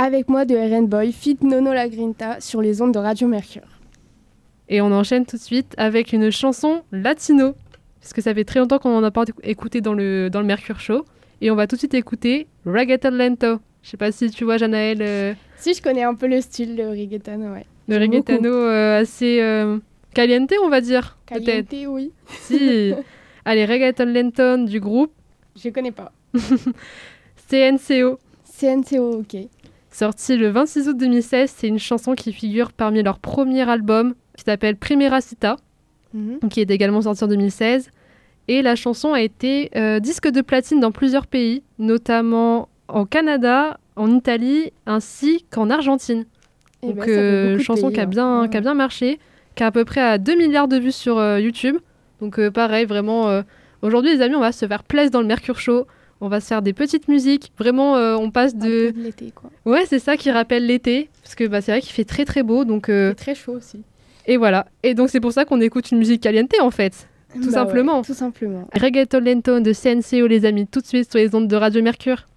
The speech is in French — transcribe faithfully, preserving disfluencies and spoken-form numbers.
avec moi de R and Boy, feat Nono La Grinta sur les ondes de Radio Mercure. Et on enchaîne tout de suite avec une chanson latino, parce que ça fait très longtemps qu'on n'en a pas écouté dans le, dans le Mercure Show. Et on va tout de suite écouter Reggaeton Lento. Je sais pas si tu vois, Janaël. Euh... Si, je connais un peu le style, le reggaeton, ouais. Le reggaetano euh, assez euh, caliente, on va dire. Caliente, peut-être. Oui. Si. Allez, Reggaeton Lento du groupe. Je connais pas. C N C O. C N C O, ok. Sorti le vingt-six août deux mille seize, c'est une chanson qui figure parmi leur premier album, qui s'appelle Primera Cita, mm-hmm. qui est également sorti en deux mille seize. Et la chanson a été euh, disque de platine dans plusieurs pays, notamment en Canada, en Italie, ainsi qu'en Argentine. Et Donc, bah, euh, chanson pays, qui a, bien, hein. qui a bien marché, qui a à peu près à deux milliards de vues sur euh, YouTube. Donc, euh, pareil, vraiment, euh, aujourd'hui, les amis, on va se faire plaisir dans le Mercure Show. On va se faire des petites musiques. Vraiment, euh, on passe de... Un peu de l'été, quoi. Ouais, c'est ça qui rappelle l'été. Parce que bah, c'est vrai qu'il fait très, très beau. Donc, euh... c'est très chaud aussi. Et voilà. Et donc, c'est pour ça qu'on écoute une musique caliente, en fait. Tout bah simplement. Ouais, tout simplement. Reggaeton Lento de C N C O, les amis, tout de suite sur les ondes de Radio Mercure.